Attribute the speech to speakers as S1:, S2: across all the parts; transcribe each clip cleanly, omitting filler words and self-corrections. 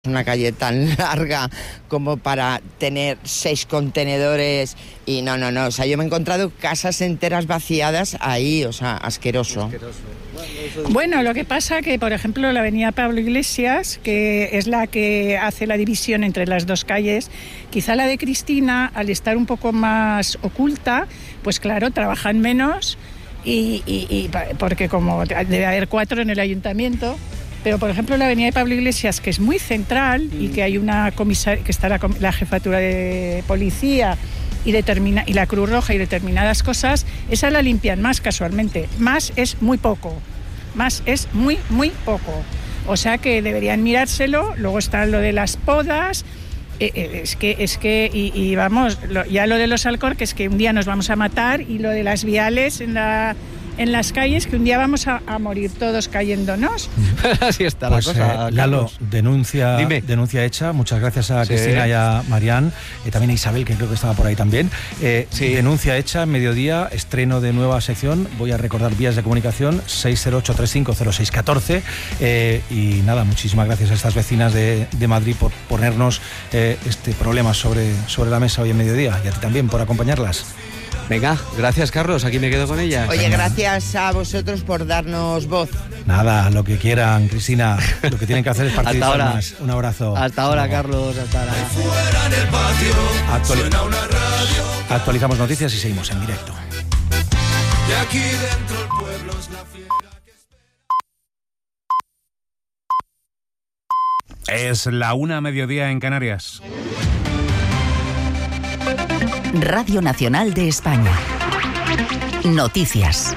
S1: una calle tan larga como para tener 6 contenedores y no, o sea, yo me he encontrado casas enteras vaciadas ahí, o sea, asqueroso.
S2: Bueno, lo que pasa que, por ejemplo, la avenida Pablo Iglesias, que es la que hace la división entre las dos calles, quizá la de Cristina, al estar un poco más oculta, pues claro, trabajan menos y porque como debe haber 4 en el ayuntamiento. Pero, por ejemplo, la avenida de Pablo Iglesias, que es muy central y que hay una comisaría, que está la jefatura de policía y la Cruz Roja y determinadas cosas, esa la limpian más casualmente. Más es muy poco. Más es muy, muy poco. O sea que deberían mirárselo. Luego está lo de las podas. Vamos, ya lo de los Alcorques, que un día nos vamos a matar, y lo de las viales en las calles, que un día vamos a morir todos cayéndonos.
S3: Así está pues la cosa.
S4: Lalo, denuncia hecha. Muchas gracias a Cristina y a Marián, también a Isabel, que creo que estaba por ahí también. Denuncia hecha, mediodía, estreno de nueva sección. Voy a recordar vías de comunicación: 608-350614. Y nada, muchísimas gracias a estas vecinas de Madrid por ponernos este problema sobre la mesa hoy en mediodía, y a ti también por acompañarlas.
S3: Venga, gracias, Carlos, aquí me quedo con ella.
S1: Oye, gracias a vosotros por darnos voz.
S4: Nada, lo que quieran, Cristina. Lo que tienen que hacer es participar más. Un abrazo.
S3: Hasta ahora, Carlos, hasta ahora.
S5: Fuera en el patio, suena una radio.
S4: Actualizamos noticias y seguimos en directo.
S5: De aquí dentro el pueblo es la fiera que
S6: Es la 1:00 en Canarias.
S7: Radio Nacional de España. Noticias.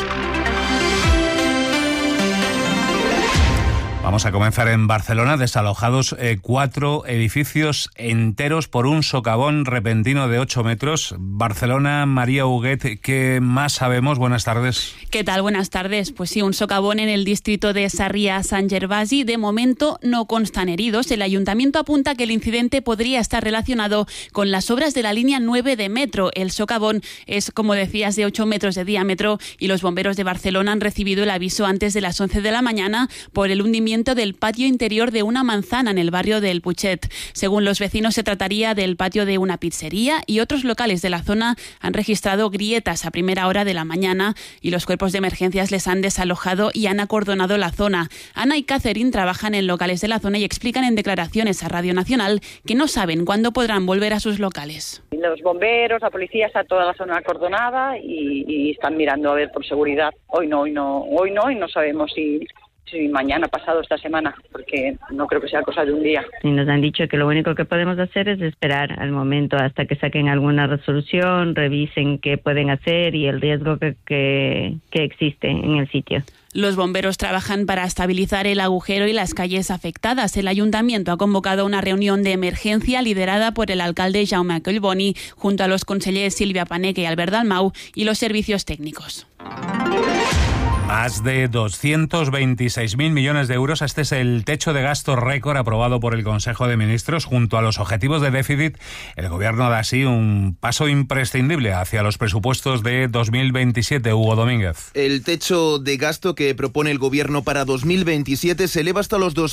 S6: Vamos a comenzar en Barcelona, desalojados 4 edificios enteros por un socavón repentino de 8 metros. Barcelona, María Huguet, ¿qué más sabemos? Buenas tardes.
S8: ¿Qué tal? Buenas tardes. Pues sí, un socavón en el distrito de Sarrià-Sant Gervasi. De momento no constan heridos. El ayuntamiento apunta que el incidente podría estar relacionado con las obras de la línea 9 de metro. El socavón es, como decías, de 8 metros de diámetro y los bomberos de Barcelona han recibido el aviso antes de las 11 de la mañana por el hundimiento del patio interior de una manzana en el barrio del Putxet. Según los vecinos, se trataría del patio de una pizzería, y otros locales de la zona han registrado grietas a primera hora de la mañana y los cuerpos de emergencias les han desalojado y han acordonado la zona. Ana y Catherine trabajan en locales de la zona y explican en declaraciones a Radio Nacional que no saben cuándo podrán volver a sus locales.
S9: Los bomberos, la policía, está toda la zona acordonada y están mirando a ver por seguridad. Hoy no, y no sabemos si mañana, pasado, esta semana, porque no creo que sea cosa de un día.
S10: Y nos han dicho que lo único que podemos hacer es esperar al momento hasta que saquen alguna resolución, revisen qué pueden hacer y el riesgo que existe en el sitio.
S8: Los bomberos trabajan para estabilizar el agujero y las calles afectadas. El ayuntamiento ha convocado una reunión de emergencia liderada por el alcalde Jaume Collboni, junto a los consellers Silvia Paneque y Albert Dalmau y los servicios técnicos.
S6: Más de 226.000 millones de euros. Este es el techo de gasto récord aprobado por el Consejo de Ministros. Junto a los objetivos de déficit, el Gobierno da así un paso imprescindible hacia los presupuestos de 2027. Hugo Domínguez.
S11: El techo de gasto que propone el Gobierno para 2027 se eleva hasta los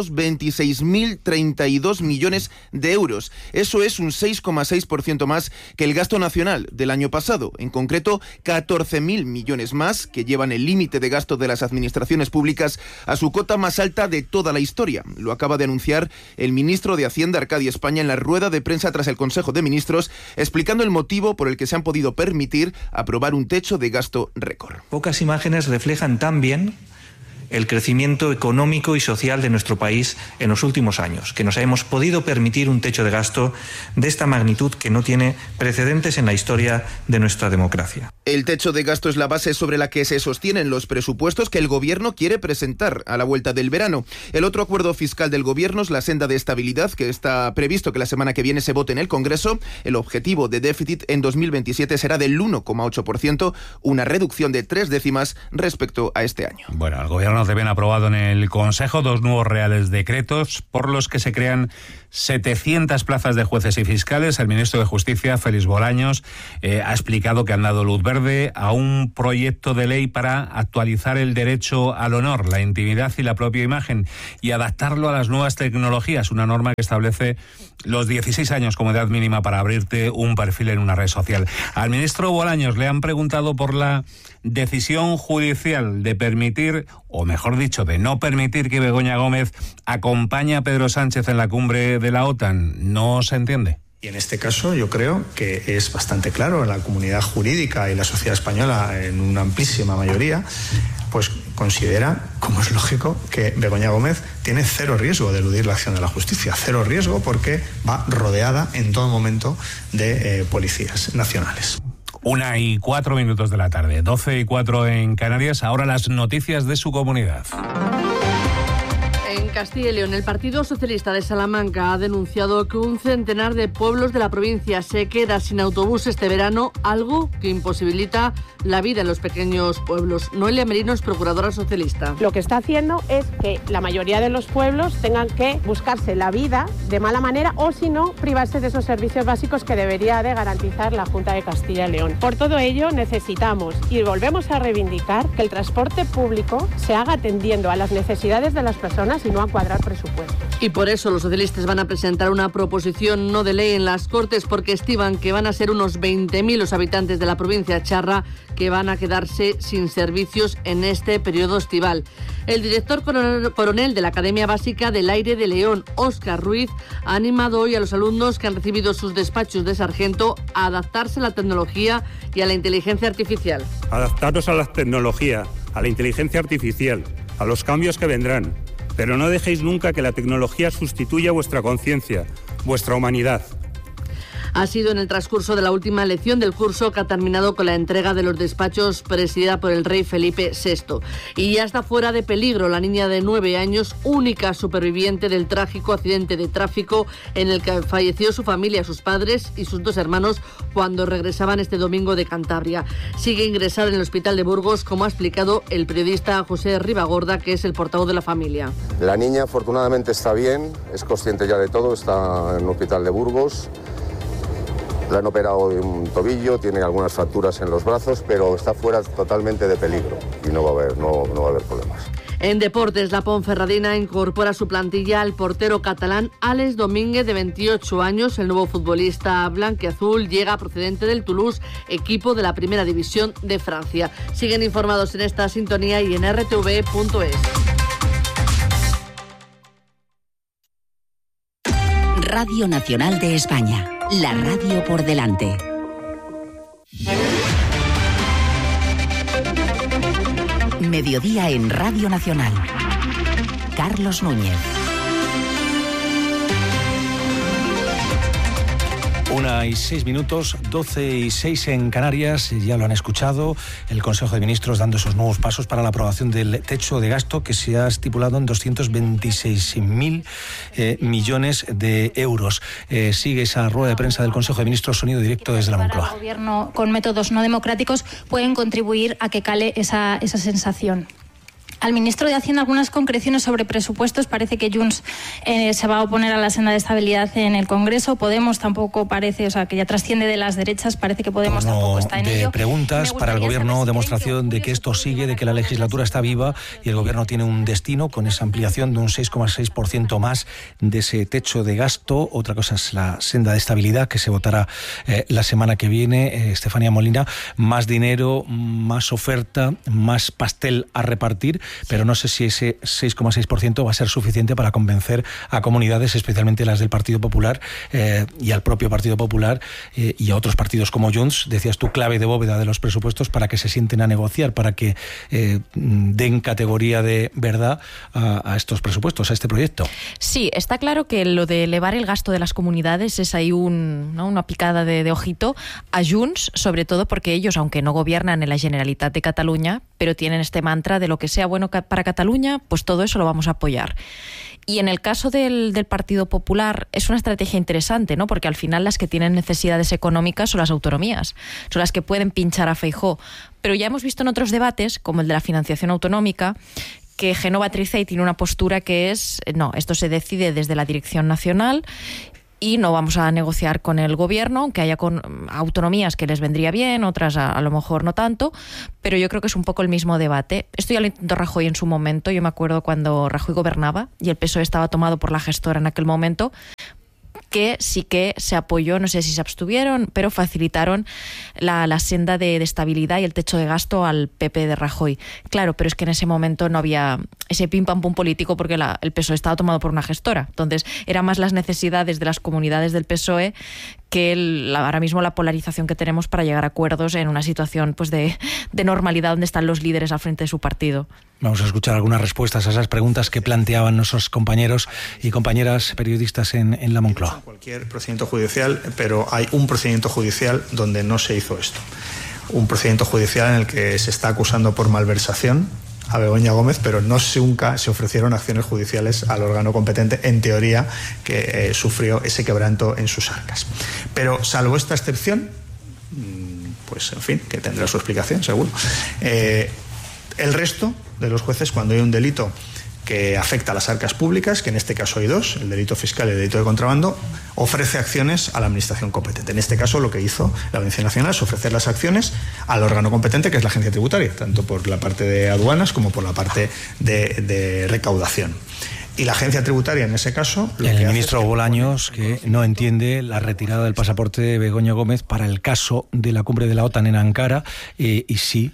S11: 226.032 millones de euros. Eso es un 6,6% más que el gasto nacional del año pasado. En concreto, 14.000 millones más, que llevan el límite de gasto de las administraciones públicas a su cota más alta de toda la historia. Lo acaba de anunciar el ministro de Hacienda, Arcadi España, en la rueda de prensa tras el Consejo de Ministros, explicando el motivo por el que se han podido permitir aprobar un techo de gasto récord.
S12: Pocas imágenes reflejan tan bien el crecimiento económico y social de nuestro país en los últimos años, que nos hemos podido permitir un techo de gasto de esta magnitud que no tiene precedentes en la historia de nuestra democracia.
S11: El techo de gasto es la base sobre la que se sostienen los presupuestos que el Gobierno quiere presentar a la vuelta del verano. El otro acuerdo fiscal del Gobierno es la senda de estabilidad, que está previsto que la semana que viene se vote en el Congreso. El objetivo de déficit en 2027 será del 1,8%, una reducción de 3 décimas respecto a este año.
S6: Bueno, el Gobierno semana también aprobado en el Consejo 2 nuevos reales decretos por los que se crean 700 plazas de jueces y fiscales. El ministro de Justicia, Félix Bolaños, ha explicado que han dado luz verde a un proyecto de ley para actualizar el derecho al honor, la intimidad y la propia imagen y adaptarlo a las nuevas tecnologías, una norma que establece los 16 años como edad mínima para abrirte un perfil en una red social. Al ministro Bolaños le han preguntado por la decisión judicial de permitir, o mejor dicho, de no permitir que Begoña Gómez acompañe a Pedro Sánchez en la cumbre de la OTAN. ¿No se entiende?
S13: Y en este caso yo creo que es bastante claro, la comunidad jurídica y la sociedad española en una amplísima mayoría pues considera, como es lógico, que Begoña Gómez tiene cero riesgo de eludir la acción de la justicia, cero riesgo porque va rodeada en todo momento de policías nacionales.
S6: 1:04 de la tarde, 12:04 en Canarias. Ahora las noticias de su comunidad.
S14: En Castilla y León, el Partido Socialista de Salamanca ha denunciado que un centenar de pueblos de la provincia se queda sin autobús este verano, algo que imposibilita la vida en los pequeños pueblos. Noelia Merino es procuradora socialista.
S15: Lo que está haciendo es que la mayoría de los pueblos tengan que buscarse la vida de mala manera o, si no, privarse de esos servicios básicos que debería de garantizar la Junta de Castilla y León. Por todo ello, necesitamos y volvemos a reivindicar que el transporte público se haga atendiendo a las necesidades de las personas y no a cuadrar presupuestos.
S14: Y por eso los socialistas van a presentar una proposición no de ley en las Cortes, porque estiman que van a ser unos 20.000 los habitantes de la provincia charra que van a quedarse sin servicios en este periodo estival. El director coronel de la Academia Básica del Aire de León, Óscar Ruiz, ha animado hoy a los alumnos que han recibido sus despachos de sargento a adaptarse a la tecnología y a la inteligencia artificial.
S16: Adaptaros a la tecnología, a la inteligencia artificial, a los cambios que vendrán. Pero no dejéis nunca que la tecnología sustituya vuestra conciencia, vuestra humanidad.
S14: Ha sido en el transcurso de la última lección del curso que ha terminado con la entrega de los despachos presidida por el rey Felipe VI. Y ya está fuera de peligro la niña de 9 años, única superviviente del trágico accidente de tráfico en el que falleció su familia, sus padres y sus 2 hermanos cuando regresaban este domingo de Cantabria. Sigue ingresada en el hospital de Burgos, como ha explicado el periodista José Ribagorda, que es el portavoz de la familia.
S17: La niña afortunadamente está bien, es consciente ya de todo, está en el hospital de Burgos. Le han operado de un tobillo, tiene algunas fracturas en los brazos, pero está fuera totalmente de peligro y no va a haber problemas.
S14: En deportes, la Ponferradina incorpora a su plantilla al portero catalán Àlex Domínguez, de 28 años. El nuevo futbolista blanquiazul llega procedente del Toulouse, equipo de la Primera División de Francia. Siguen informados en esta sintonía y en rtv.es.
S7: Radio Nacional de España. La radio por delante. Mediodía en Radio Nacional. Carlos Núñez.
S4: 1:06, 12:06 en Canarias. Ya lo han escuchado, el Consejo de Ministros dando esos nuevos pasos para la aprobación del techo de gasto que se ha estipulado en 226.000 millones de euros. Sigue esa rueda de prensa del Consejo de Ministros, sonido directo desde la Moncloa.
S18: El gobierno con métodos no democráticos pueden contribuir a que cale esa sensación. Al ministro de Hacienda algunas concreciones sobre presupuestos. Parece que Junts se va a oponer a la senda de estabilidad en el Congreso. Podemos tampoco parece, o sea, que ya trasciende de las derechas. Parece que Podemos tampoco está en ello.
S4: Preguntas para el Gobierno, demostración de que esto sigue, de que la legislatura está viva y el Gobierno tiene un destino con esa ampliación de un 6,6% más de ese techo de gasto. Otra cosa es la senda de estabilidad que se votará la semana que viene. Estefanía Molina, más dinero, más oferta, más pastel a repartir. Pero no sé si ese 6,6% va a ser suficiente para convencer a comunidades, especialmente las del Partido Popular y al propio Partido Popular y a otros partidos como Junts, decías tú, clave de bóveda de los presupuestos, para que se sienten a negociar, para que den categoría de verdad a estos presupuestos, a este proyecto.
S19: Sí, está claro que lo de elevar el gasto de las comunidades es ahí una picada de ojito a Junts, sobre todo porque ellos, aunque no gobiernan en la Generalitat de Cataluña, pero tienen este mantra de lo que sea bueno para Cataluña, pues todo eso lo vamos a apoyar. Y en el caso del Partido Popular es una estrategia interesante, ¿no? Porque al final las que tienen necesidades económicas son las autonomías, son las que pueden pinchar a Feijóo. Pero ya hemos visto en otros debates, como el de la financiación autonómica, que Génova Tricey tiene una postura que es, no, esto se decide desde la Dirección Nacional y no vamos a negociar con el gobierno, aunque haya con autonomías que les vendría bien, otras a lo mejor no tanto, pero yo creo que es un poco el mismo debate. Esto ya lo intentó Rajoy en su momento. Yo me acuerdo cuando Rajoy gobernaba y el PSOE estaba tomado por la gestora en aquel momento, que sí que se apoyó, no sé si se abstuvieron, pero facilitaron la senda de estabilidad y el techo de gasto al PP de Rajoy. Claro, pero es que en ese momento no había ese pim pam pum político porque el PSOE estaba tomado por una gestora. Entonces, eran más las necesidades de las comunidades del PSOE que ahora mismo la polarización que tenemos para llegar a acuerdos en una situación pues de normalidad donde están los líderes al frente de su partido.
S4: Vamos a escuchar algunas respuestas a esas preguntas que planteaban nuestros compañeros y compañeras periodistas en la Moncloa.
S13: Cualquier procedimiento judicial, pero hay un procedimiento judicial donde no se hizo esto. Un procedimiento judicial en el que se está acusando por malversación a Begoña Gómez, pero nunca se ofrecieron acciones judiciales al órgano competente, en teoría, que sufrió ese quebranto en sus arcas. Pero salvo esta excepción, pues en fin, que tendrá su explicación, seguro. El resto de los jueces, cuando hay un delito que afecta a las arcas públicas, que en este caso hay dos, el delito fiscal y el delito de contrabando, ofrece acciones a la administración competente. En este caso lo que hizo la Audiencia Nacional es ofrecer las acciones al órgano competente, que es la agencia tributaria, tanto por la parte de aduanas como por la parte de recaudación. Y la agencia tributaria, en ese caso...
S4: El ministro Bolaños, que no entiende la retirada del pasaporte de Begoña Gómez para el caso de la cumbre de la OTAN en Ankara y sí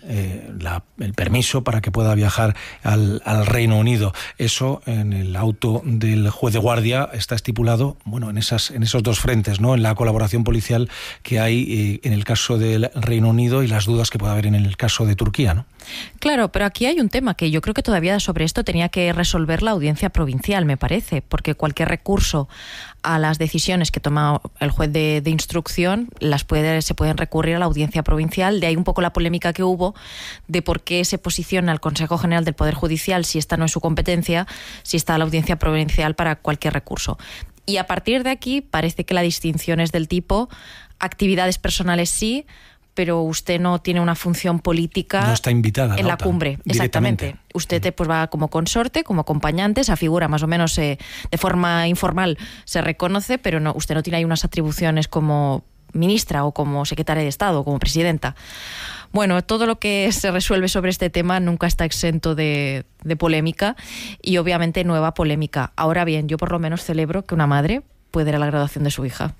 S4: el permiso para que pueda viajar al Reino Unido. Eso en el auto del juez de guardia está estipulado, bueno, en esos dos frentes, ¿no? En la colaboración policial que hay en el caso del Reino Unido y las dudas que puede haber en el caso de Turquía, ¿no?
S19: Claro, pero aquí hay un tema que yo creo que todavía sobre esto tenía que resolver la audiencia provincial, me parece, porque cualquier recurso a las decisiones que toma el juez de instrucción se pueden recurrir a la audiencia provincial. De ahí un poco la polémica que hubo de por qué se posiciona el Consejo General del Poder Judicial si esta no es su competencia, si está la audiencia provincial para cualquier recurso. Y a partir de aquí parece que la distinción es del tipo actividades personales sí, pero usted no tiene una función política,
S4: no está invitada
S19: en la cumbre. Exactamente. Usted pues va como consorte, como acompañante, esa figura más o menos de forma informal se reconoce, pero no, usted no tiene ahí unas atribuciones como ministra o como secretaria de Estado o como presidenta. Bueno, todo lo que se resuelve sobre este tema nunca está exento de polémica y obviamente nueva polémica. Ahora bien, yo por lo menos celebro que una madre puede ir a la graduación de su hija.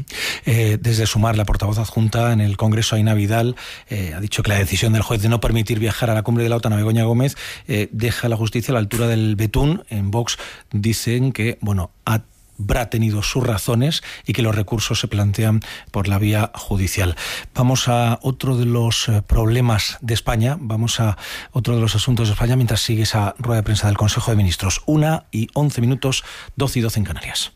S4: Desde Sumar, la portavoz adjunta en el Congreso, Aina Vidal, ha dicho que la decisión del juez de no permitir viajar a la cumbre de la OTAN a Begoña Gómez deja a la justicia a la altura del betún. En Vox dicen que, bueno, habrá tenido sus razones y que los recursos se plantean por la vía judicial. Vamos a otro de los problemas de España, vamos a otro de los asuntos de España mientras sigue esa rueda de prensa del Consejo de Ministros. 1:11, 12:12 en Canarias.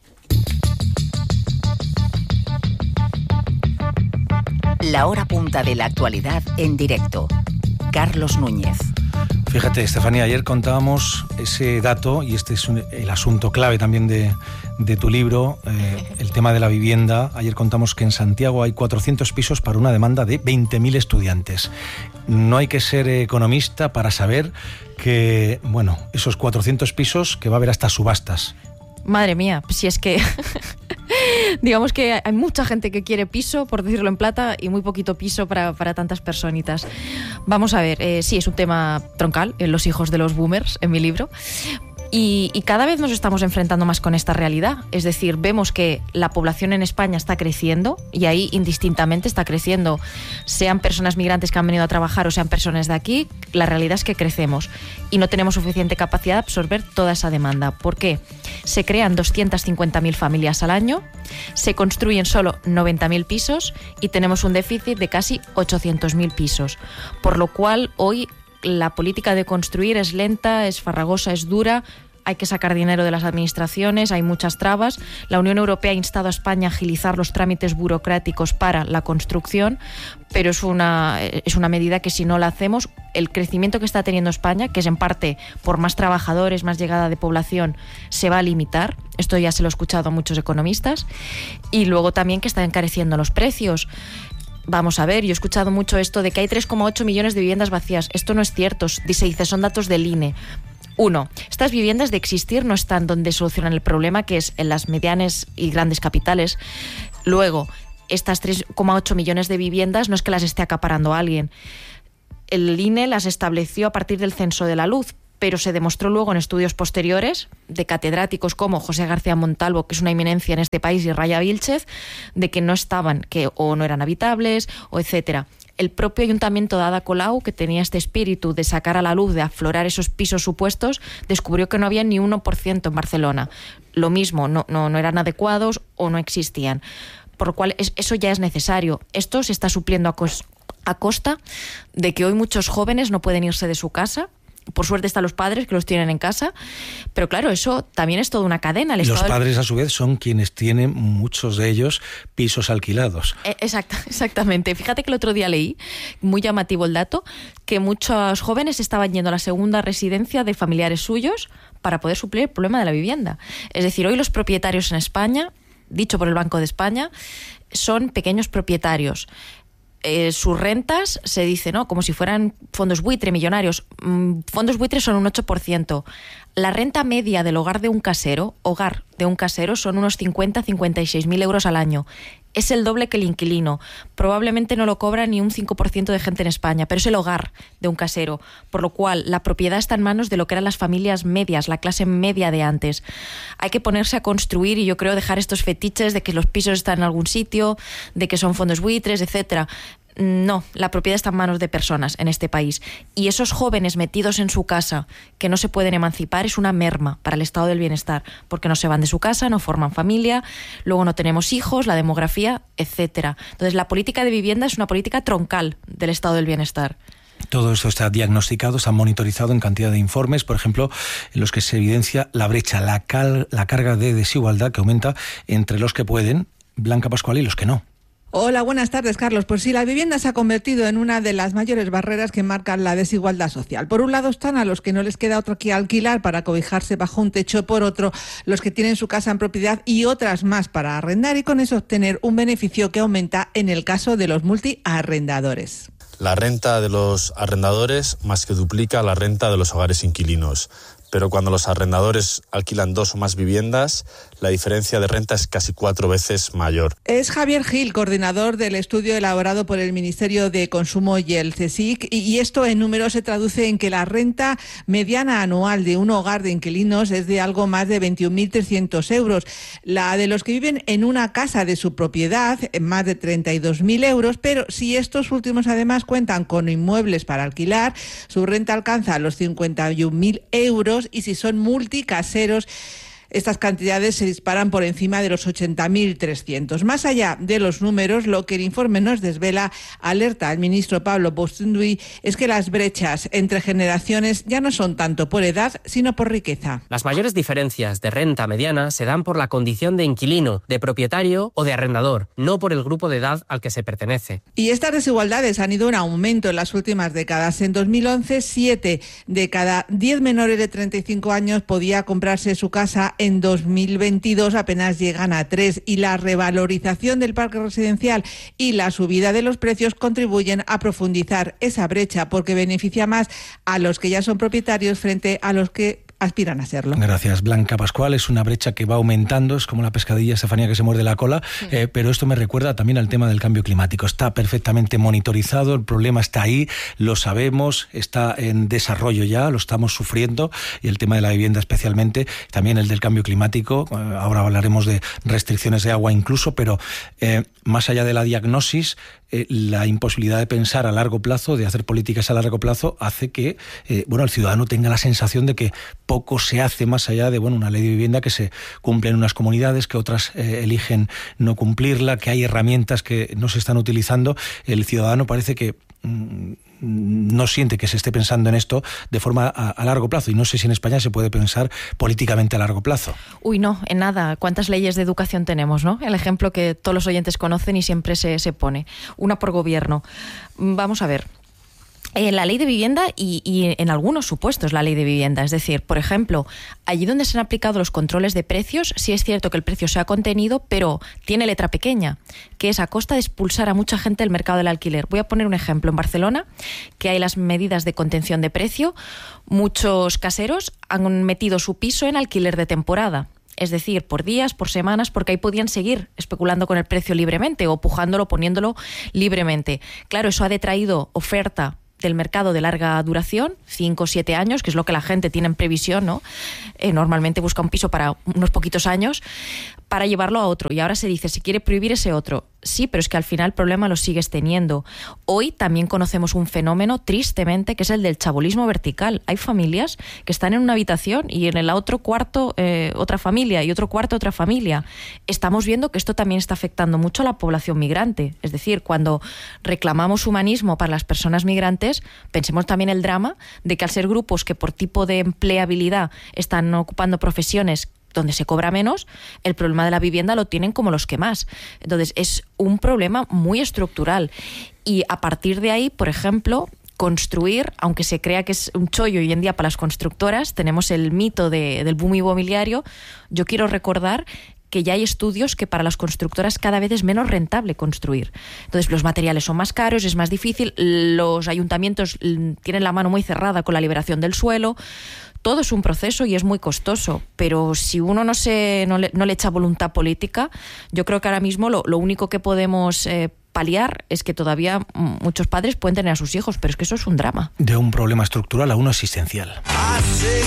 S7: La hora punta de la actualidad en directo. Carlos Núñez.
S4: Fíjate, Estefanía, ayer contábamos ese dato, y este es el asunto clave también de tu libro, el tema de la vivienda. Ayer contamos que en Santiago hay 400 pisos para una demanda de 20.000 estudiantes. No hay que ser economista para saber que, bueno, esos 400 pisos que va a haber hasta subastas.
S19: Madre mía, si es que digamos que hay mucha gente que quiere piso, por decirlo en plata, y muy poquito piso para tantas personitas. Vamos a ver, sí, es un tema troncal en Los hijos de los boomers, en mi libro. Y cada vez nos estamos enfrentando más con esta realidad. Es decir, vemos que la población en España está creciendo, y ahí indistintamente está creciendo, sean personas migrantes que han venido a trabajar o sean personas de aquí. La realidad es que crecemos y no tenemos suficiente capacidad de absorber toda esa demanda. ¿Por qué? Se crean 250.000 familias al año, se construyen solo 90.000 pisos y tenemos un déficit de casi 800.000 pisos. Por lo cual, hoy la política de construir es lenta, es farragosa, es dura. Hay que sacar dinero de las administraciones, hay muchas trabas. La Unión Europea ha instado a España a agilizar los trámites burocráticos para la construcción, pero es una medida que si no la hacemos, el crecimiento que está teniendo España, que es en parte por más trabajadores, más llegada de población, se va a limitar. Esto ya se lo he escuchado a muchos economistas. Y luego también que están encareciendo los precios. Vamos a ver, yo he escuchado mucho esto de que hay 3,8 millones de viviendas vacías. Esto no es cierto, se dice, son datos del INE. Uno, estas viviendas de existir no están donde solucionan el problema, que es en las medianas y grandes capitales. Luego, estas 3,8 millones de viviendas no es que las esté acaparando alguien. El INE las estableció a partir del censo de la luz, pero se demostró luego en estudios posteriores de catedráticos como José García Montalvo, que es una eminencia en este país, y Raya Vílchez, de que no estaban, que o no eran habitables, o etcétera. El propio Ayuntamiento de Ada Colau, que tenía este espíritu de sacar a la luz, de aflorar esos pisos supuestos, descubrió que no había ni 1% en Barcelona. Lo mismo, no eran adecuados o no existían. Por lo cual eso ya es necesario. Esto se está supliendo a costa de que hoy muchos jóvenes no pueden irse de su casa. Por suerte están los padres que los tienen en casa, pero claro, eso también es toda una cadena.
S4: Los padres, a su vez, son quienes tienen, muchos de ellos, pisos alquilados.
S19: Exactamente. Fíjate que el otro día leí, muy llamativo el dato, que muchos jóvenes estaban yendo a la segunda residencia de familiares suyos para poder suplir el problema de la vivienda. Es decir, hoy los propietarios en España, dicho por el Banco de España, son pequeños propietarios. Sus rentas se dice, ¿no?, como si fueran fondos buitre millonarios. Fondos buitres son un 8%. La renta media del hogar de un casero son unos 50-56.000 euros al año. Es el doble que el inquilino. Probablemente no lo cobra ni un 5% de gente en España, pero es el hogar de un casero, por lo cual la propiedad está en manos de lo que eran las familias medias, la clase media de antes. Hay que ponerse a construir y yo creo dejar estos fetiches de que los pisos están en algún sitio, de que son fondos buitres, etcétera. No, la propiedad está en manos de personas en este país. Y esos jóvenes metidos en su casa que no se pueden emancipar es una merma para el estado del bienestar, porque no se van de su casa, no forman familia, luego no tenemos hijos, la demografía, etcétera. Entonces, la política de vivienda es una política troncal del estado del bienestar.
S4: Todo esto está diagnosticado, está monitorizado en cantidad de informes, por ejemplo, en los que se evidencia la brecha, la carga de desigualdad que aumenta entre los que pueden, Blanca Pascual, y los que no.
S20: Hola, buenas tardes, Carlos. Pues sí, la vivienda se ha convertido en una de las mayores barreras que marcan la desigualdad social. Por un lado están a los que no les queda otro que alquilar para cobijarse bajo un techo, por otro los que tienen su casa en propiedad y otras más para arrendar y con eso obtener un beneficio que aumenta en el caso de los multiarrendadores.
S21: La renta de los arrendadores más que duplica la renta de los hogares inquilinos. Pero cuando los arrendadores alquilan 2 o más viviendas, la diferencia de renta es casi 4 veces mayor.
S20: Es Javier Gil, coordinador del estudio elaborado por el Ministerio de Consumo y el CSIC, y esto en números se traduce en que la renta mediana anual de un hogar de inquilinos es de algo más de 21.300 euros. La de los que viven en una casa de su propiedad, más de 32.000 euros, pero si estos últimos además cuentan con inmuebles para alquilar, su renta alcanza los 51.000 euros. Y si son multicaseros, estas cantidades se disparan por encima de los 80.300. Más allá de los números, lo que el informe nos desvela, alerta al ministro Pablo Bustinduy, es que las brechas entre generaciones ya no son tanto por edad, sino por riqueza.
S22: Las mayores diferencias de renta mediana se dan por la condición de inquilino, de propietario o de arrendador, no por el grupo de edad al que se pertenece.
S20: Y estas desigualdades han ido en aumento en las últimas décadas. En 2011, 7 de cada 10 menores de 35 años podía comprarse su casa. En 2022 apenas llegan a 3 y la revalorización del parque residencial y la subida de los precios contribuyen a profundizar esa brecha porque beneficia más a los que ya son propietarios frente a los que aspiran a serlo.
S4: Gracias, Blanca Pascual. Es una brecha que va aumentando, es como la pescadilla, Estefanía, que se muerde la cola, pero esto me recuerda también al tema del cambio climático. Está perfectamente monitorizado, el problema está ahí, lo sabemos, está en desarrollo ya, lo estamos sufriendo, y el tema de la vivienda especialmente, también el del cambio climático. Ahora hablaremos de restricciones de agua incluso, pero más allá de la diagnosis, la imposibilidad de pensar a largo plazo, de hacer políticas a largo plazo, hace que el ciudadano tenga la sensación de que poco se hace más allá de una ley de vivienda que se cumple en unas comunidades, que otras eligen no cumplirla, que hay herramientas que no se están utilizando. El ciudadano parece que no siente que se esté pensando en esto de forma a largo plazo, y no sé si en España se puede pensar políticamente a largo plazo.
S19: Uy, no, en nada. ¿Cuántas leyes de educación tenemos, no? El ejemplo que todos los oyentes conocen y siempre se pone. Una por gobierno. Vamos a ver. La ley de vivienda y en algunos supuestos la ley de vivienda. Es decir, por ejemplo, allí donde se han aplicado los controles de precios, sí es cierto que el precio se ha contenido, pero tiene letra pequeña, que es a costa de expulsar a mucha gente del mercado del alquiler. Voy a poner un ejemplo. En Barcelona, que hay las medidas de contención de precio, muchos caseros han metido su piso en alquiler de temporada. Es decir, por días, por semanas, porque ahí podían seguir especulando con el precio libremente o pujándolo, poniéndolo libremente. Claro, eso ha detraído oferta del mercado de larga duración, 5 o 7 años, que es lo que la gente tiene en previsión, ¿no? Normalmente busca un piso para unos poquitos años, para llevarlo a otro. Y ahora se dice, si quiere prohibir ese otro. Sí, pero es que al final el problema lo sigues teniendo. Hoy también conocemos un fenómeno, tristemente, que es el del chabolismo vertical. Hay familias que están en una habitación y en el otro cuarto otra familia y otro cuarto otra familia. Estamos viendo que esto también está afectando mucho a la población migrante. Es decir, cuando reclamamos humanismo para las personas migrantes, pensemos también el drama de que al ser grupos que por tipo de empleabilidad están ocupando profesiones donde se cobra menos, el problema de la vivienda lo tienen como los que más. Entonces, es un problema muy estructural. Y a partir de ahí, por ejemplo, construir, aunque se crea que es un chollo hoy en día para las constructoras, tenemos el mito del boom inmobiliario. Yo quiero recordar que ya hay estudios que para las constructoras cada vez es menos rentable construir. Entonces, los materiales son más caros, es más difícil, los ayuntamientos tienen la mano muy cerrada con la liberación del suelo. Todo es un proceso y es muy costoso, pero si uno no le echa voluntad política, yo creo que ahora mismo lo único que podemos paliar es que todavía muchos padres pueden tener a sus hijos, pero es que eso es un drama.
S4: De un problema estructural a uno existencial.
S5: Hace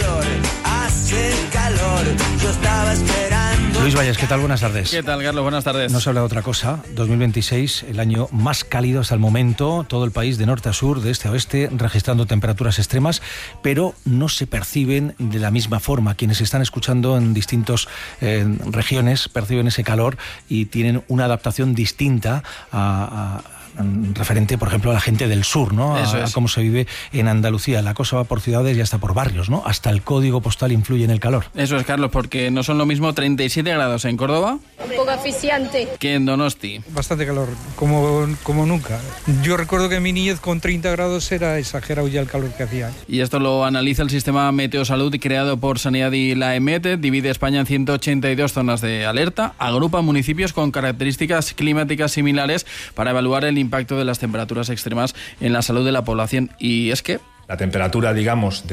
S5: calor, yo estaba esperando.
S4: Luis Valles, ¿qué tal? Buenas tardes.
S1: ¿Qué tal, Carlos? Buenas tardes.
S4: No se habla de otra cosa. 2026, el año más cálido hasta el momento. Todo el país, de norte a sur, de este a oeste, registrando temperaturas extremas, pero no se perciben de la misma forma. Quienes están escuchando en distintas regiones perciben ese calor y tienen una adaptación distinta referente, por ejemplo, a la gente del sur, ¿no? A cómo se vive en Andalucía. La cosa va por ciudades y hasta por barrios, ¿no? Hasta el código postal influye en el calor.
S1: Eso es, Carlos, porque no son lo mismo 37 grados en Córdoba
S2: un poco aficiante
S1: que en Donosti.
S23: Bastante calor, como nunca. Yo recuerdo que en mi niñez con 30 grados era exagerado ya el calor que hacía.
S1: Y esto lo analiza el sistema Meteosalud creado por Sanidad y la EMET. Divide España en 182 zonas de alerta. Agrupa municipios con características climáticas similares para evaluar el impacto de las temperaturas extremas en la salud de la población. Y es que
S24: la temperatura, digamos,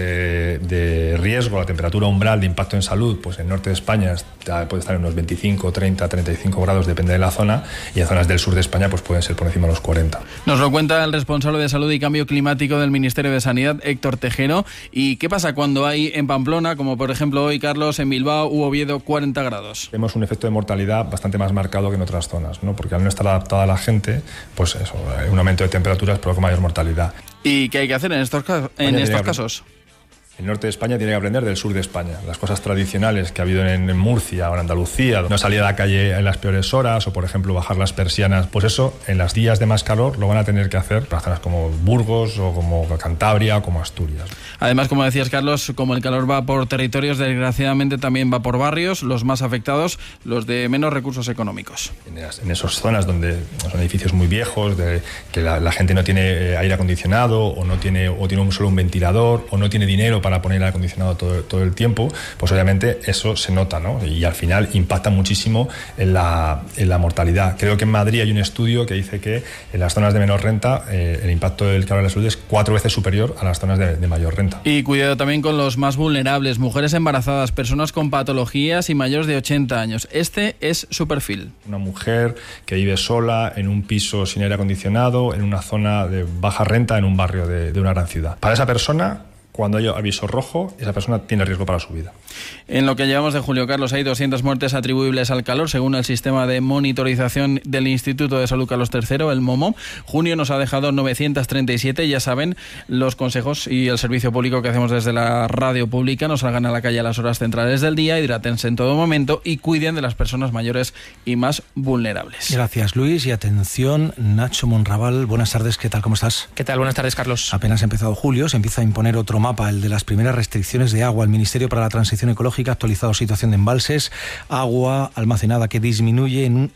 S24: de riesgo, la temperatura umbral de impacto en salud, pues en el norte de España puede estar en unos 25, 30, 35 grados, depende de la zona, y en zonas del sur de España pues pueden ser por encima de los 40.
S1: Nos lo cuenta el responsable de Salud y Cambio Climático del Ministerio de Sanidad, Héctor Tejero. ¿Y qué pasa cuando hay en Pamplona, como por ejemplo hoy, Carlos, en Bilbao u Oviedo, 40 grados?
S24: Vemos un efecto de mortalidad bastante más marcado que en otras zonas, ¿no? Porque al no estar adaptada a la gente, pues eso, un aumento de temperaturas provoca mayor mortalidad.
S1: ¿Y qué hay que hacer en estos casos?
S24: El norte de España tiene que aprender del sur de España. Las cosas tradicionales que ha habido en Murcia o en Andalucía, no salir a la calle en las peores horas o, por ejemplo, bajar las persianas, pues eso, en los días de más calor lo van a tener que hacer para zonas como Burgos o como Cantabria o como Asturias.
S1: Además, como decías, Carlos, como el calor va por territorios, desgraciadamente también va por barrios, los más afectados, los de menos recursos económicos.
S24: En esas zonas donde son edificios muy viejos, que la gente no tiene aire acondicionado o tiene solo un ventilador o no tiene dinero para poner el aire acondicionado todo el tiempo, pues obviamente eso se nota, ¿no? Y al final impacta muchísimo en la mortalidad. Creo que en Madrid hay un estudio que dice que en las zonas de menor renta el impacto del calor en la salud es 4 veces superior a las zonas de mayor renta.
S1: Y cuidado también con los más vulnerables, mujeres embarazadas, personas con patologías y mayores de 80 años. Este es su perfil.
S24: Una mujer que vive sola en un piso sin aire acondicionado, en una zona de baja renta, en un barrio de una gran ciudad. Para esa persona, cuando hay aviso rojo, esa persona tiene riesgo para su vida.
S1: En lo que llevamos de julio, Carlos, hay 200 muertes atribuibles al calor, según el sistema de monitorización del Instituto de Salud Carlos III, el MOMO. Junio nos ha dejado 937, ya saben, los consejos y el servicio público que hacemos desde la radio pública. No salgan a la calle a las horas centrales del día, hidrátense en todo momento y cuiden de las personas mayores y más vulnerables.
S4: Gracias, Luis, y atención, Nacho Monraval, buenas tardes, ¿qué tal? ¿Cómo estás?
S25: ¿Qué tal? Buenas tardes, Carlos.
S4: Apenas ha empezado julio, se empieza a imponer otro mapa, el de las primeras restricciones de agua. El Ministerio para la Transición Ecológica ha actualizado situación de embalses, agua almacenada que disminuye en un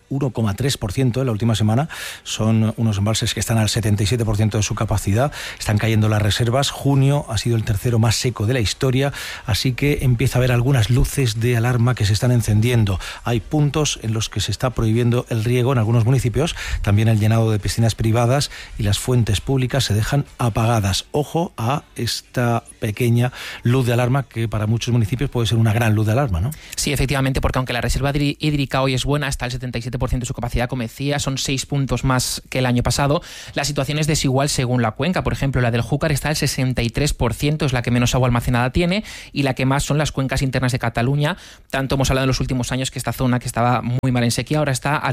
S4: 1,3% en la última semana. Son unos embalses que están al 77% de su capacidad. Están cayendo las reservas. Junio ha sido el tercero más seco de la historia, así que empieza a haber algunas luces de alarma que se están encendiendo. Hay puntos en los que se está prohibiendo el riego en algunos municipios, también el llenado de piscinas privadas, y las fuentes públicas se dejan apagadas. Ojo a esta pequeña luz de alarma que para muchos municipios puede ser una gran luz de alarma, ¿no?
S2: Sí, efectivamente, porque aunque la reserva hídrica hoy es buena, está al 77% de su capacidad, como decía, son 6 puntos más que el año pasado. La situación es desigual según la cuenca. Por ejemplo, la del Júcar está al 63%, es la que menos agua almacenada tiene, y la que más son las cuencas internas de Cataluña. Tanto hemos hablado en los últimos años que esta zona, que estaba muy mal en sequía, ahora está al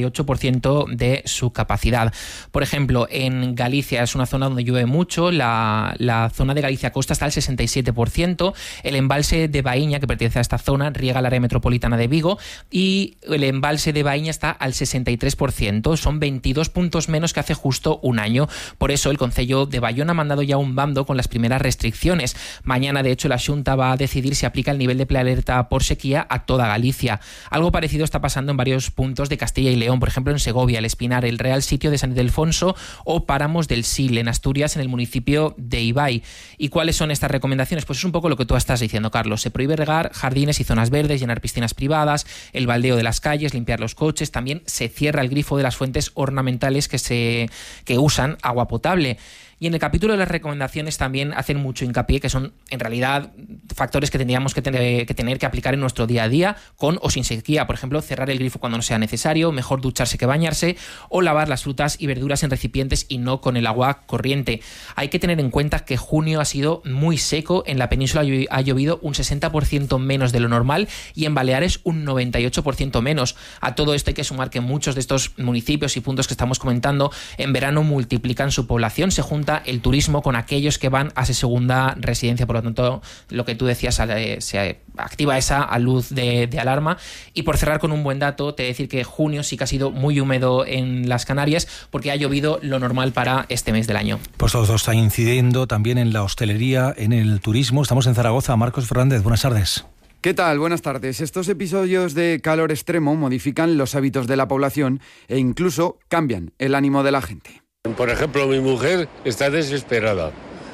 S2: 88% de su capacidad. Por ejemplo, en Galicia es una zona donde llueve mucho, la zona de Galicia Costa está al 67%, el embalse de Baíña, que pertenece a esta zona, riega el área metropolitana de Vigo, y el embalse de Baíña está al 63%, son 22 puntos menos que hace justo un año. Por eso el Concello de Bayona ha mandado ya un bando con las primeras restricciones. Mañana, de hecho, la Xunta va a decidir si aplica el nivel de prealerta por sequía a toda Galicia. Algo parecido está pasando en varios puntos de Castilla y León, por ejemplo en Segovia, el Espinar, el Real Sitio de San Ildefonso o Páramos del Sil, en Asturias, en el municipio de Ibai. ¿Y cuáles son estas recomendaciones? Pues es un poco lo que tú estás diciendo, Carlos. Se prohíbe regar jardines y zonas verdes, llenar piscinas privadas, el baldeo de las calles, limpiar los coches. También se cierra el grifo de las fuentes ornamentales que usan agua potable. Y en el capítulo de las recomendaciones también hacen mucho hincapié que son en realidad factores que tendríamos que tener que aplicar en nuestro día a día, con o sin sequía. Por ejemplo, cerrar el grifo cuando no sea necesario, mejor ducharse que bañarse, o lavar las frutas y verduras en recipientes y no con el agua corriente. Hay que tener en cuenta que junio ha sido muy seco. En la península ha llovido un 60% menos de lo normal y en Baleares un 98% menos. A todo esto hay que sumar que muchos de estos municipios y puntos que estamos comentando en verano multiplican su población. Se junta el turismo con aquellos que van a su segunda residencia. Por lo tanto, lo que tú decías, se activa esa luz de alarma. Y por cerrar con un buen dato, te voy a decir que junio sí que ha sido muy húmedo en las Canarias porque ha llovido lo normal para este mes del año.
S4: Pues todo esto está incidiendo también en la hostelería, en el turismo. Estamos en Zaragoza. Marcos Fernández, buenas tardes.
S3: ¿Qué tal? Buenas tardes. Estos episodios de calor extremo modifican los hábitos de la población e incluso cambian el ánimo de la gente.
S9: Por ejemplo, mi mujer está desesperada.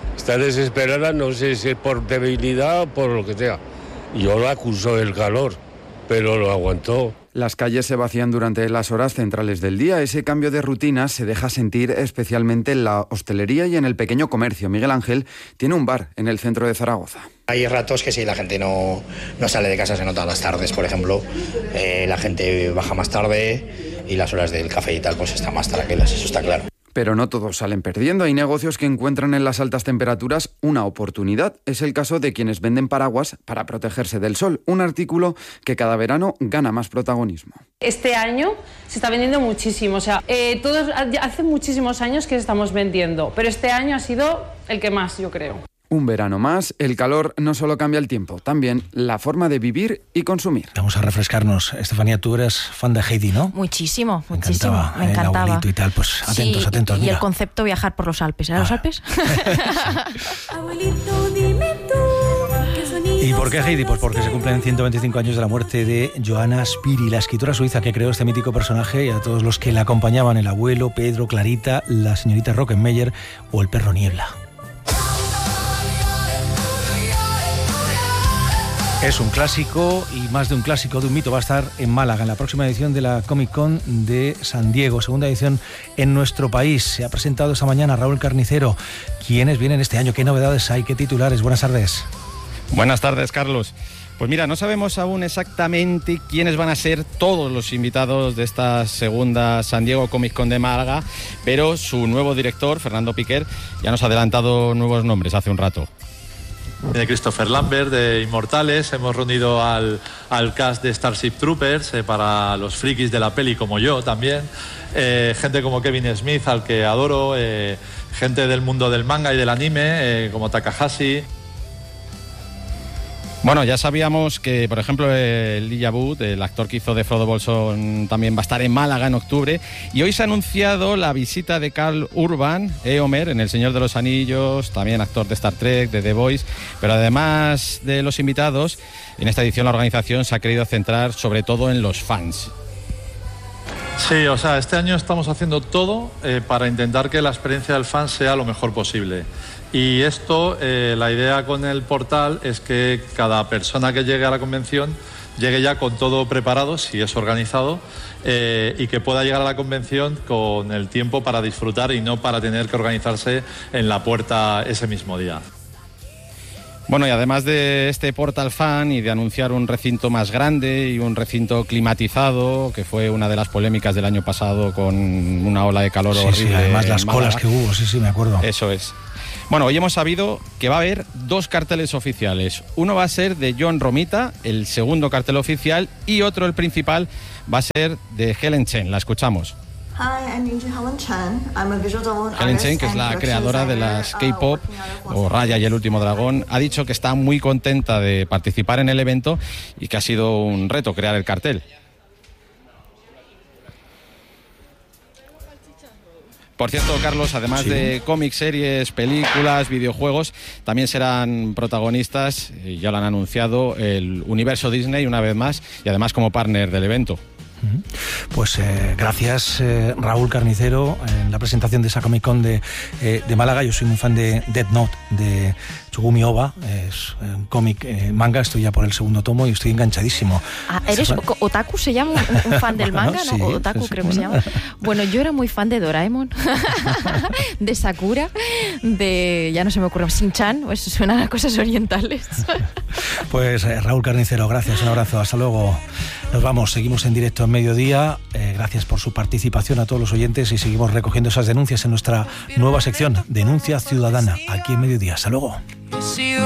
S9: No sé si es por debilidad o por lo que sea. Yo la acuso del calor, pero lo aguantó.
S3: Las calles se vacían durante las horas centrales del día. Ese cambio de rutina se deja sentir especialmente en la hostelería y en el pequeño comercio. Miguel Ángel tiene un bar en el centro de Zaragoza.
S10: Hay ratos que si la gente no sale de casa, se nota las tardes, por ejemplo. La gente baja más tarde y las horas del café y tal pues están más tranquilas, eso está claro.
S3: Pero no todos salen perdiendo. Hay negocios que encuentran en las altas temperaturas una oportunidad. Es el caso de quienes venden paraguas para protegerse del sol. Un artículo que cada verano gana más protagonismo.
S25: Este año se está vendiendo muchísimo. O sea, hace muchísimos años que estamos vendiendo, pero este año ha sido el que más, yo creo.
S3: Un verano más, el calor no solo cambia el tiempo, también la forma de vivir y consumir.
S4: Vamos a refrescarnos. Estefanía, tú eres fan de Heidi, ¿no?
S19: Muchísimo. Me
S4: encantaba. El abuelito y tal, pues atentos,
S19: sí,
S4: atentos.
S19: Y
S4: mira.
S19: el concepto viajar por los Alpes. ¿Eran los Alpes?
S26: Abuelito, dime tú.
S4: ¿Y por qué Heidi? Pues porque se cumplen 125 años de la muerte de Johanna Spiri, la escritora suiza que creó este mítico personaje, y a todos los que la acompañaban, el abuelo, Pedro, Clarita, la señorita Rockenmeyer o el perro Niebla. Es un clásico, y más de un clásico, de un mito. Va a estar en Málaga en la próxima edición de la Comic Con de San Diego, segunda edición en nuestro país. Se ha presentado esta mañana Raúl Carnicero. ¿Quiénes vienen este año? ¿Qué novedades hay? ¿Qué titulares? Buenas tardes.
S27: Buenas tardes, Carlos. Pues mira, no sabemos aún exactamente quiénes van a ser todos los invitados de esta segunda San Diego Comic Con de Málaga, pero su nuevo director, Fernando Piquer, ya nos ha adelantado nuevos nombres hace un rato.
S28: De Christopher Lambert, de Inmortales. Hemos reunido al cast de Starship Troopers, para los frikis de la peli como yo también. Gente como Kevin Smith, al que adoro. Gente del mundo del manga y del anime, como Takahashi.
S27: Bueno, ya sabíamos que, por ejemplo, Elijah Wood, el actor que hizo de Frodo Bolsón, también va a estar en Málaga en octubre. Y hoy se ha anunciado la visita de Karl Urban, Éomer, en El Señor de los Anillos, también actor de Star Trek, de The Voice. Pero además de los invitados, en esta edición la organización se ha querido centrar sobre todo en los fans.
S28: Sí, o sea, este año estamos haciendo todo para intentar que la experiencia del fan sea lo mejor posible. Y esto, la idea con el portal es que cada persona que llegue a la convención llegue ya con todo preparado, si es organizado, y que pueda llegar a la convención con el tiempo para disfrutar y no para tener que organizarse en la puerta ese mismo día.
S27: Bueno, y además de este Portal Fan y de anunciar un recinto más grande y un recinto climatizado, que fue una de las polémicas del año pasado con una ola de calor horrible.
S4: Sí, además las colas que hubo, sí, me acuerdo.
S27: Eso es. Bueno, hoy hemos sabido que va a haber 2 carteles oficiales. Uno va a ser de Jon Romita, el segundo cartel oficial, y otro, el principal, va a ser de Helen Chen. La escuchamos.
S6: Hi, I'm Helen Chen. I'm a visual novel
S27: Helen Chen, que es la creadora de las K-pop o Raya y el último dragón, ha dicho que está muy contenta de participar en el evento y que ha sido un reto crear el cartel. Por cierto, Carlos, además de cómics, series, películas, videojuegos, también serán protagonistas, y ya lo han anunciado, el universo Disney una vez más y además como partner del evento.
S4: Pues gracias Raúl Carnicero en la presentación de esa Comic Con de Málaga. Yo soy muy fan de Death Note de Tsugumi Ohba, es un cómic manga, estoy ya por el segundo tomo y estoy enganchadísimo.
S19: ¿Eres otaku? ¿Se llama un fan del manga?
S4: Sí,
S19: ¿no? Otaku creo que se llama. Bueno, yo era muy fan de Doraemon, de Sakura, de, ya no se me ocurre, Shin-chan, pues suenan a cosas orientales.
S4: Pues Raúl Carnicero, gracias, un abrazo, hasta luego. Nos vamos, seguimos en directo en mediodía. Gracias por su participación a todos los oyentes y seguimos recogiendo esas denuncias en nuestra nueva sección, Denuncia Ciudadana, aquí en Mediodía. Hasta luego.